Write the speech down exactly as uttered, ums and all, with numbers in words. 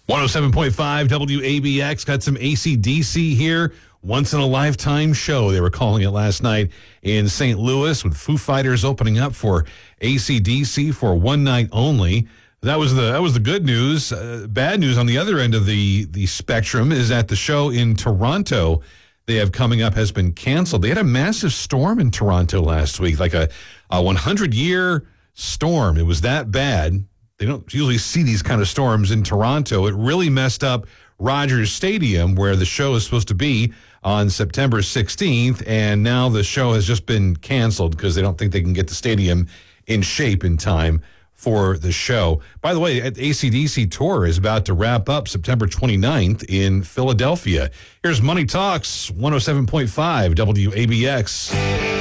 one oh seven point five W A B X got some A C D C here. Once in a lifetime show, they were calling it last night in Saint Louis, with Foo Fighters opening up for A C D C for one night only. That was the that was the good news. Uh, bad news on the other end of the the spectrum is that the show in Toronto they have coming up has been canceled. They had a massive storm in Toronto last week, like a a hundred year storm. It was that bad. They don't usually see these kind of storms in Toronto. It really messed up Rogers Stadium, where the show is supposed to be on September sixteenth, and now the show has just been canceled because they don't think they can get the stadium in shape in time for the show. By the way, the A C D C tour is about to wrap up September twenty-ninth in Philadelphia. Here's Money Talks, one oh seven point five W A B X.